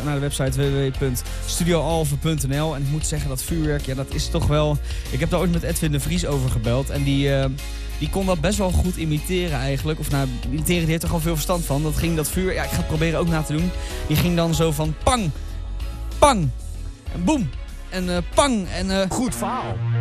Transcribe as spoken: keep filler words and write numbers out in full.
naar de website w w w punt studio alphen punt n l. En ik moet zeggen, dat vuurwerk, ja, dat is toch wel... Ik heb daar ooit met Edwin de Vries over gebeld. En die, uh, die kon dat best wel goed imiteren eigenlijk. Of nou, imiteren, die heeft er gewoon veel verstand van. Dat ging dat vuur... Ja, ik ga het proberen ook na te doen. Die ging dan zo van pang, pang, en boem. En uh, pang. En, uh... Goed verhaal.